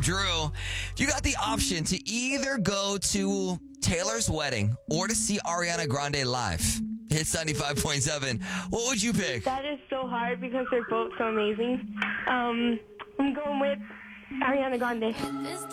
Drew. You got the option to either go to Taylor's wedding or to see Ariana Grande live. Hits 95.7. What would you pick? That is so hard because they're both so amazing. I'm going with Ariana Grande.